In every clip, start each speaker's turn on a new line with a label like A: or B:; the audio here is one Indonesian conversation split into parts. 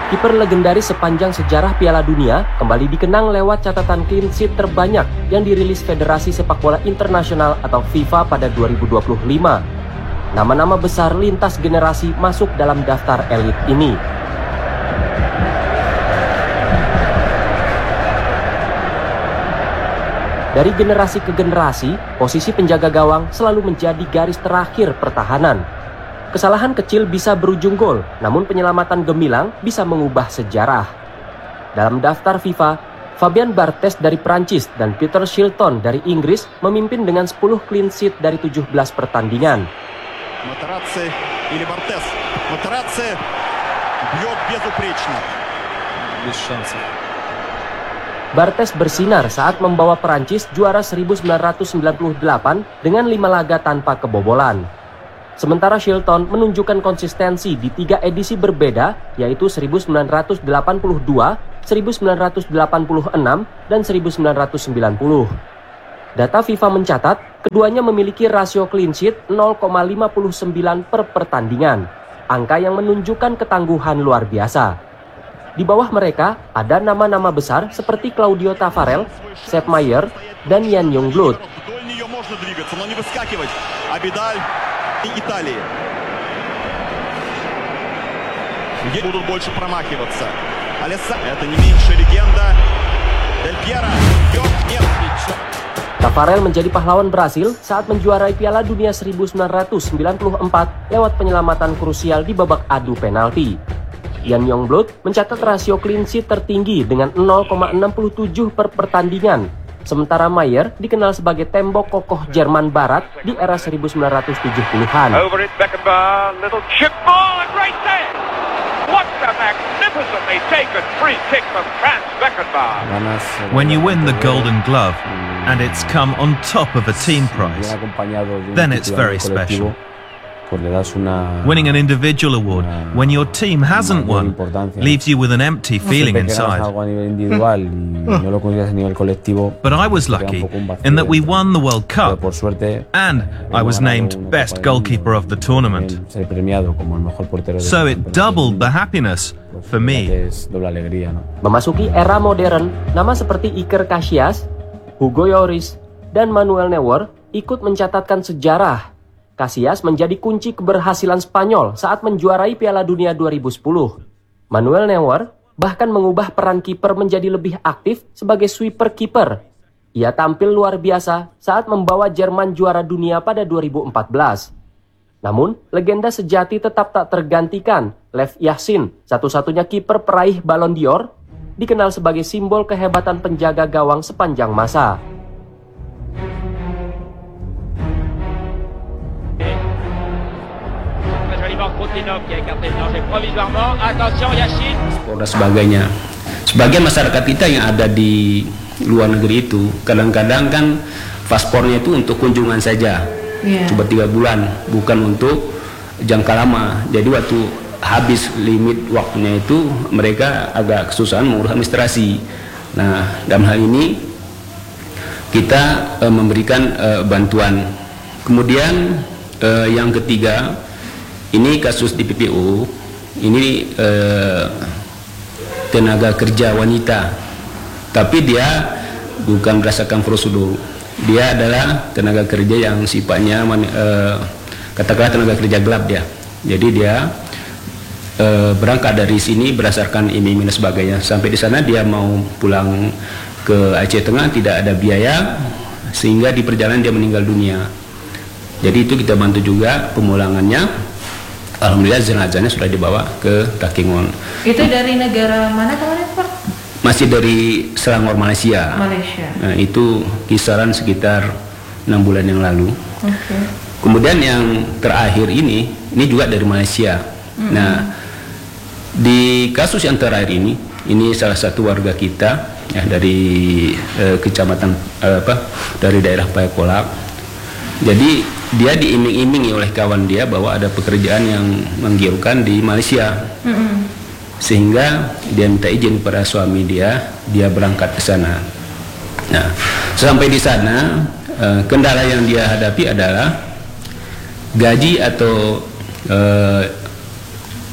A: Kiper legendaris sepanjang sejarah Piala Dunia kembali dikenang lewat catatan clean sheet terbanyak yang dirilis Federasi Sepak Bola Internasional atau FIFA pada 2025. Nama-nama besar lintas generasi masuk dalam daftar elit ini. Dari generasi ke generasi, posisi penjaga gawang selalu menjadi garis terakhir pertahanan. Kesalahan kecil bisa berujung gol, namun penyelamatan gemilang bisa mengubah sejarah. Dalam daftar FIFA, Fabien Barthez dari Prancis dan Peter Shilton dari Inggris memimpin dengan 10 clean sheet dari 17 pertandingan.
B: Materazzi или Barthez. Materazzi бьет безупречно. Без шансов.
A: Barthez bersinar saat membawa Prancis juara 1998 dengan 5 laga tanpa kebobolan. Sementara Shilton menunjukkan konsistensi di 3 edisi berbeda, yaitu 1982, 1986, dan 1990. Data FIFA mencatat, keduanya memiliki rasio clean sheet 0,59 per pertandingan, angka yang menunjukkan ketangguhan luar biasa. Di bawah mereka, ada nama-nama besar seperti Claudio Taffarel, Sepp Maier, dan Jan Jongbloed.
B: Италии. Будут больше промахиваться. Это не меньшая легенда. Дель Пьеро.
A: Taffarel menjadi pahlawan Brasil saat menjuarai Piala Dunia 1994 lewat penyelamatan krusial di babak adu penalti. Jan Jongbloed mencatat rasio clean sheet tertinggi dengan 0,67 per pertandingan. Sementara Maier dikenal sebagai tembok kokoh Jerman Barat di era 1970-an.
C: When you win the Golden Glove and it's come on top of a team prize, then it's very special. Winning an individual award when your team hasn't won leaves you with an empty feeling inside. But I was lucky in that we won the World Cup and I was named best goalkeeper of the tournament. So it doubled the happiness for me.
A: Memasuki era modern, nama seperti Iker Casillas, Hugo Lloris, dan Manuel Neuer ikut mencatatkan sejarah. Casillas menjadi kunci keberhasilan Spanyol saat menjuarai Piala Dunia 2010. Manuel Neuer bahkan mengubah peran kiper menjadi lebih aktif sebagai sweeper kiper. Ia tampil luar biasa saat membawa Jerman juara dunia pada 2014. Namun, legenda sejati tetap tak tergantikan. Lev Yashin, satu-satunya kiper peraih Ballon d'Or, dikenal sebagai simbol kehebatan penjaga gawang sepanjang masa.
D: Dan sebagainya. Sebagian masyarakat kita yang ada di luar negeri itu kadang-kadang kan paspornya itu untuk kunjungan saja, cuma 3 bulan, bukan untuk jangka lama. Jadi waktu habis limit waktunya itu mereka agak kesusahan mengurus administrasi. Nah, dalam hal ini kita memberikan bantuan. Kemudian yang ketiga, ini kasus di PPO, ini tenaga kerja wanita, tapi dia bukan berdasarkan prosedur. Dia adalah tenaga kerja yang sifatnya katakanlah tenaga kerja gelap dia. Jadi dia berangkat dari sini berdasarkan iming-iming dan sebagainya. Sampai di sana dia mau pulang ke Aceh Tengah, tidak ada biaya, sehingga di perjalanan dia meninggal dunia. Jadi itu kita bantu juga pemulangannya. Alhamdulillah jenazahnya sudah dibawa ke Takengon.
E: Itu dari negara mana kemarin, Pak?
D: Masih dari Selangor, Malaysia. Nah, itu kisaran sekitar 6 bulan yang lalu. Kemudian yang terakhir ini juga dari Malaysia. Nah, di kasus yang terakhir ini salah satu warga kita ya, dari kecamatan dari daerah Payakolak. Jadi dia diiming-imingi oleh kawan dia bahwa ada pekerjaan yang menggiurkan di Malaysia, sehingga dia minta izin pada suami dia berangkat ke sana. Nah, sampai di sana kendala yang dia hadapi adalah gaji atau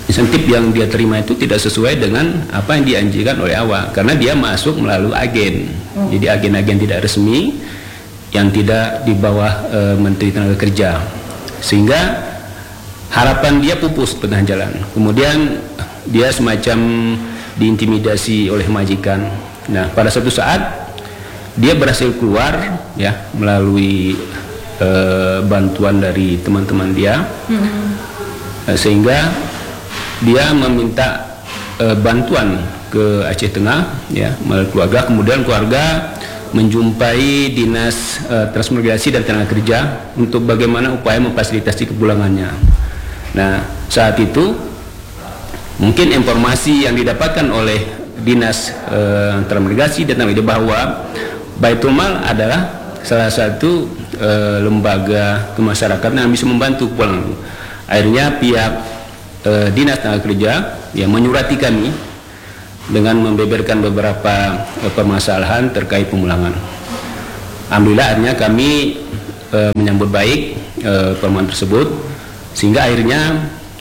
D: insentif yang dia terima itu tidak sesuai dengan apa yang dianjurkan oleh awal, karena dia masuk melalui agen. Jadi agen-agen tidak resmi yang tidak di bawah Menteri Tenaga Kerja, sehingga harapan dia pupus tengah jalan. Kemudian dia semacam diintimidasi oleh majikan. Nah, pada suatu saat dia berhasil keluar ya melalui bantuan dari teman-teman dia, sehingga dia meminta bantuan ke Aceh Tengah ya melalui keluarga. Kemudian keluarga menjumpai dinas transmigrasi dan tenaga kerja untuk bagaimana upaya memfasilitasi kepulangannya. Nah, saat itu mungkin informasi yang didapatkan oleh dinas transmigrasi dan tenaga kerja bahwa Baitul Mal adalah salah satu lembaga kemasyarakatan yang bisa membantu pulang. Akhirnya pihak dinas tenaga kerja yang menyurati kami dengan membeberkan beberapa permasalahan terkait pemulangan. Alhamdulillah akhirnya kami menyambut baik permohonan tersebut, sehingga akhirnya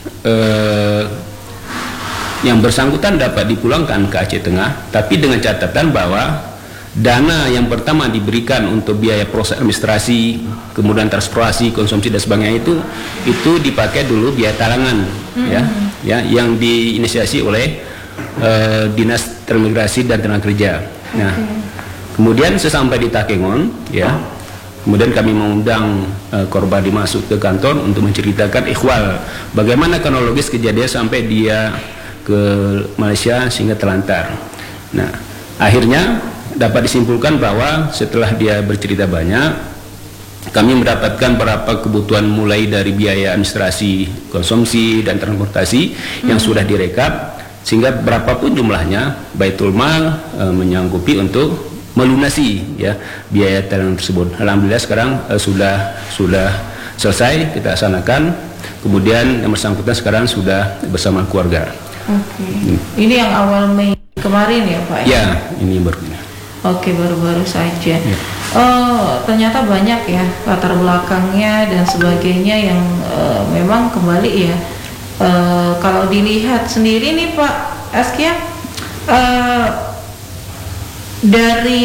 D: yang bersangkutan dapat dipulangkan ke Aceh Tengah, tapi dengan catatan bahwa dana yang pertama diberikan untuk biaya proses administrasi, kemudian transportasi, konsumsi dan sebagainya itu dipakai dulu biaya talangan ya yang diinisiasi oleh Dinas Transmigrasi dan Tenaga Kerja. Nah, kemudian sesampai di Takengon ya, kemudian kami mengundang korban dimasuk ke kantor untuk menceritakan ikhwal bagaimana kronologis kejadian sampai dia ke Malaysia sehingga terlantar. Nah, akhirnya dapat disimpulkan bahwa setelah dia bercerita banyak, kami mendapatkan berapa kebutuhan mulai dari biaya administrasi, konsumsi dan transportasi yang sudah direkap, sehingga berapapun jumlahnya Baitul Mal menyanggupi untuk melunasi ya biaya talangan tersebut. Alhamdulillah sekarang sudah selesai kita laksanakan. Kemudian yang bersangkutan sekarang sudah bersama keluarga.
E: Ini yang awal Mei kemarin ya Pak?
D: Ya, ini baru.
E: Oke, baru-baru saja. Ternyata banyak ya latar belakangnya dan sebagainya yang memang kembali ya. Kalau dilihat sendiri nih Pak Askia, dari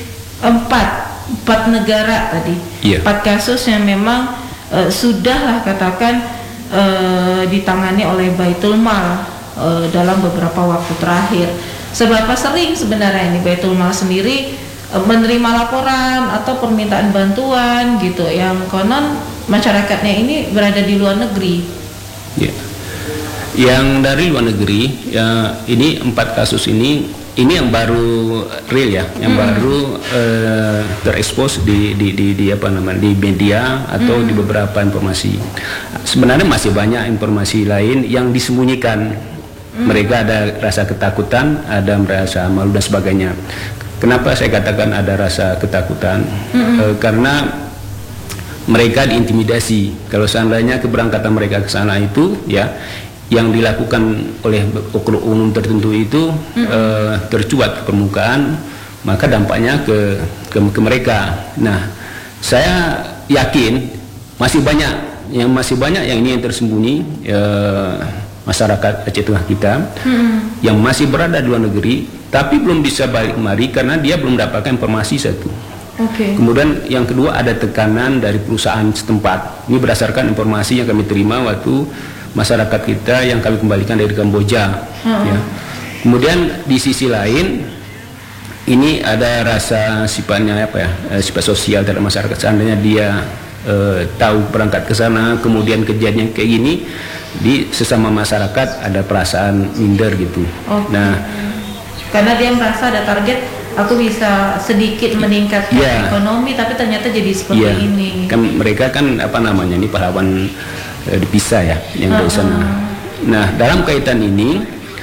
E: empat negara tadi, 4 kasus yang memang sudahlah katakan ditangani oleh Baitul Mal dalam beberapa waktu terakhir. Seberapa sering sebenarnya ini Baitul Mal sendiri menerima laporan atau permintaan bantuan gitu yang konon masyarakatnya ini berada di luar negeri?
D: Ya. Yang dari luar negeri ya, ini 4 kasus ini yang baru real ya, yang baru terekspos di apa namanya di media atau di beberapa informasi. Sebenarnya masih banyak informasi lain yang disembunyikan. Mereka ada rasa ketakutan, ada merasa malu dan sebagainya. Kenapa saya katakan ada rasa ketakutan? Karena mereka diintimidasi. Kalau seandainya keberangkatan mereka ke sana itu ya, yang dilakukan oleh oknum tertentu itu tercuat ke permukaan, maka dampaknya ke mereka. Nah, saya yakin masih banyak yang ini yang tersembunyi. Masyarakat Aceh Tengah kita yang masih berada di luar negeri tapi belum bisa balik kemari karena dia belum mendapatkan informasi satu. Kemudian yang kedua ada tekanan dari perusahaan setempat. Ini berdasarkan informasi yang kami terima waktu masyarakat kita yang kami kembalikan dari Kamboja. Ya. Kemudian di sisi lain ini ada rasa sifatnya apa ya, sifat sosial terhadap masyarakat. Seandainya dia tahu berangkat ke sana kemudian kejadian kayak gini, di sesama masyarakat ada perasaan minder gitu. Nah,
E: karena dia merasa ada target, aku bisa sedikit meningkatkan ekonomi, tapi ternyata jadi seperti ini.
D: Kan mereka kan apa namanya ini pahlawan dipisah ya yang dari sana. Nah, dalam kaitan ini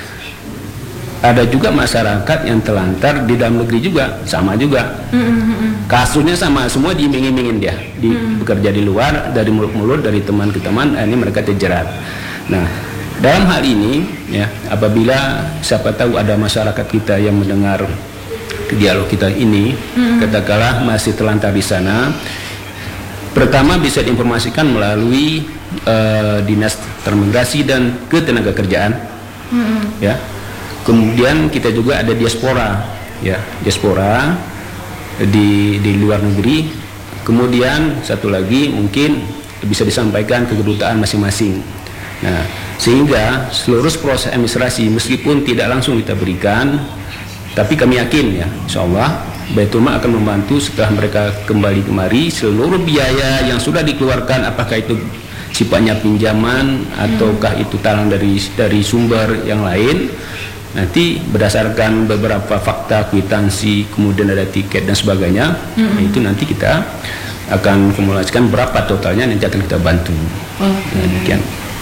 D: ada juga masyarakat yang terlantar di dalam negeri juga, sama juga. Kasusnya sama, semua diiming-imingin dia, bekerja di luar, dari mulut-mulut, dari teman ke teman, ini mereka terjerat. Nah, dalam hal ini, ya, apabila siapa tahu ada masyarakat kita yang mendengar dialog kita ini, katakanlah masih terlantar di sana, Pertama bisa diinformasikan melalui Dinas Transmigrasi dan Ketenagakerjaan, ya. Kemudian kita juga ada diaspora, ya, diaspora di luar negeri. Kemudian satu lagi mungkin bisa disampaikan ke kedutaan masing-masing. Nah, sehingga seluruh proses administrasi meskipun tidak langsung kita berikan, tapi kami yakin ya, insya Allah Baitul Mal akan membantu setelah mereka kembali kemari seluruh biaya yang sudah dikeluarkan, apakah itu sifatnya pinjaman ataukah itu talang dari sumber yang lain, nanti berdasarkan beberapa fakta, kwitansi, kemudian ada tiket dan sebagainya, itu nanti kita akan kumulasikan berapa totalnya, nanti akan kita bantu. Demikian.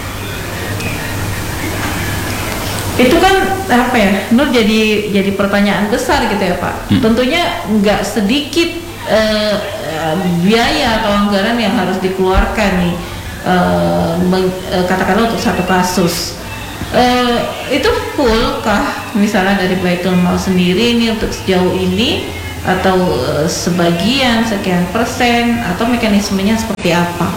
E: Itu kan apa ya, Nur, jadi pertanyaan besar gitu ya Pak. Tentunya nggak sedikit biaya atau anggaran yang harus dikeluarkan nih, katakanlah untuk satu kasus. Itu full kah misalnya dari Baitul Mal sendiri ini untuk sejauh ini, atau sebagian sekian persen, atau mekanismenya seperti apa?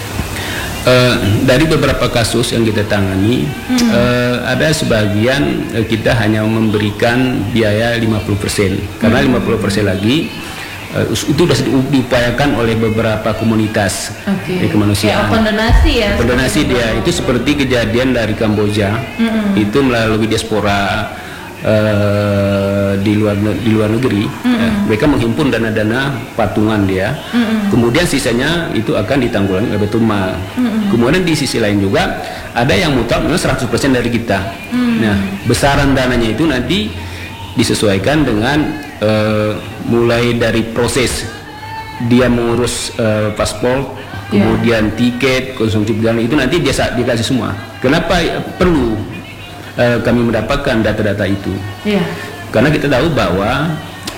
D: Dari beberapa kasus yang kita tangani, ada sebagian kita hanya memberikan biaya 50%, karena 50% lagi itu sudah diupayakan oleh beberapa komunitas kemanusiaan.
E: Open donasi ya?
D: Open donasi dia, itu seperti kejadian dari Kamboja, itu melalui diaspora di luar negeri, ya, mereka menghimpun dana-dana patungan dia, kemudian sisanya itu akan ditanggulangi oleh Baitul Mal. Kemudian di sisi lain juga ada yang mutlak 100% dari kita. Nah, besaran dananya itu nanti disesuaikan dengan mulai dari proses dia mengurus paspor, kemudian tiket, konsumsi perjalanan, itu nanti dia dikasih semua. Kenapa perlu kami mendapatkan data-data itu? Karena kita tahu bahwa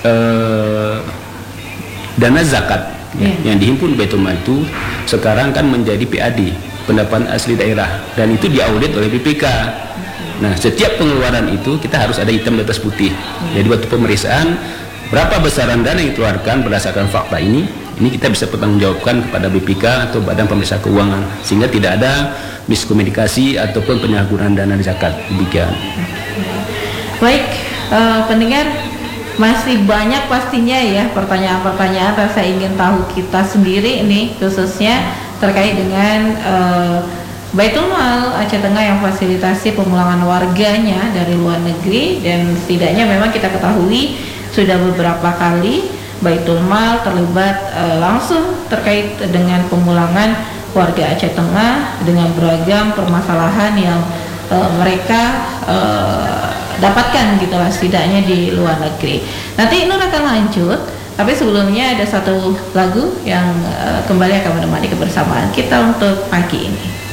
D: dana zakat yang dihimpun Baitul Mal itu sekarang kan menjadi PAD, pendapatan asli daerah, dan itu diaudit oleh BPK. Nah, setiap pengeluaran itu kita harus ada hitam di atas putih. Jadi waktu pemeriksaan berapa besaran dana yang dikeluarkan berdasarkan fakta ini kita bisa pertanggungjawabkan kepada BPK atau Badan Pemeriksa Keuangan, sehingga tidak ada miskomunikasi ataupun penyalahgunaan dana zakat. Demikian.
E: Baik, pendengar, masih banyak pastinya ya pertanyaan-pertanyaan rasa ingin tahu kita sendiri ini, khususnya terkait dengan Baitul Mal Aceh Tengah yang fasilitasi pemulangan warganya dari luar negeri. Dan setidaknya memang kita ketahui sudah beberapa kali Baitul Mal terlibat langsung terkait dengan pemulangan warga Aceh Tengah dengan beragam permasalahan yang mereka dapatkan gitulah setidaknya di luar negeri. Nanti Nur akan lanjut, tapi sebelumnya ada satu lagu yang kembali akan menemani kebersamaan kita untuk pagi ini.